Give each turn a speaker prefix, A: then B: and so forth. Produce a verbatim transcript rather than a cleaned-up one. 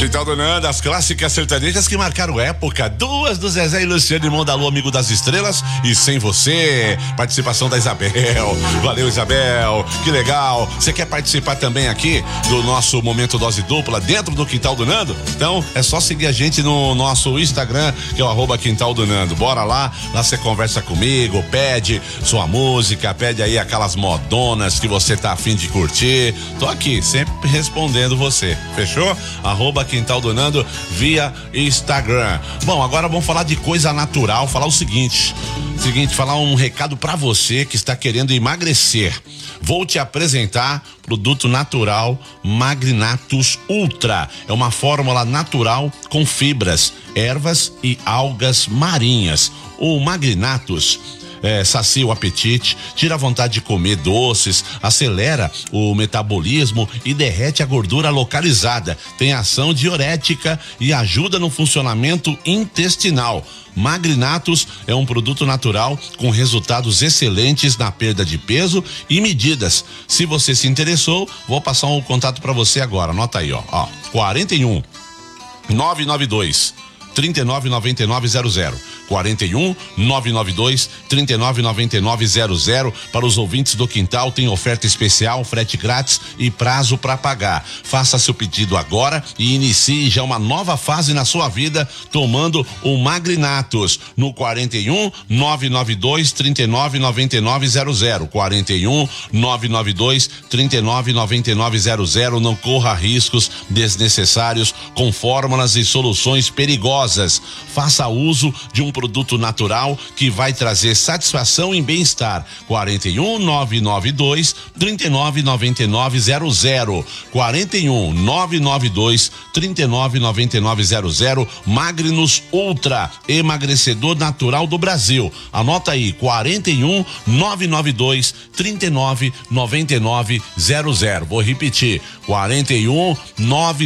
A: Quintal do Nando, as clássicas sertanejas que marcaram época. Duas do Zezé e Luciano, irmão da Lua, amigo das estrelas. E Sem Você, participação da Isabel. Valeu, Isabel, que legal. Você quer participar também aqui do nosso Momento Dose Dupla dentro do Quintal do Nando? Então é só seguir a gente no nosso Instagram, que é o arroba Quintal do Nando. Bora lá, lá você conversa comigo, pede sua música, pede aí aquelas modonas que você tá afim de curtir. Tô aqui, sempre respondendo você, fechou? Arroba Quintal do Nando via Instagram. Bom, agora vamos falar de coisa natural, falar o seguinte, seguinte, falar um recado pra você que está querendo emagrecer. Vou te apresentar produto natural Magrinatus Ultra. É uma fórmula natural com fibras, ervas e algas marinhas. O Magrinatus É, sacia o apetite, tira a vontade de comer doces, acelera o metabolismo e derrete a gordura localizada. Tem ação diurética e ajuda no funcionamento intestinal. Magrinatus é um produto natural com resultados excelentes na perda de peso e medidas. Se você se interessou, vou passar um contato para você agora. Anota aí, ó, ó quarenta e um nove nove dois trinta e nove noventa e nove zero zero. quarenta e um nove nove dois trinta e nove noventa e nove zero zero. Para os ouvintes do Quintal tem oferta especial, frete grátis e prazo para pagar. Faça seu pedido agora e inicie já uma nova fase na sua vida tomando o Magrinatus no quarenta e um nove nove dois trinta e nove noventa e nove zero zero. quarenta e um nove nove dois trinta e nove noventa e nove zero zero. Não corra riscos desnecessários com fórmulas e soluções perigosas. Faça uso de um produto natural que vai trazer satisfação e bem-estar. quarenta e um nove nove dois trinta e nove noventa e nove zero zero. quarenta e um nove nove dois trinta e nove noventa e nove zero zero. Magnus Ultra, emagrecedor natural do Brasil. Anota aí, quarenta e um nove nove dois trinta e nove noventa e nove zero zero. Vou repetir, quarenta e um nove